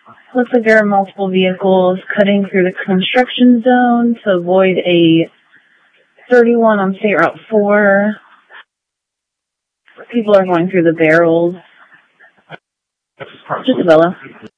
Looks like there are multiple vehicles cutting through the construction zone to avoid a 31 on State Route 4. People are going through the barrels. Just Isabella.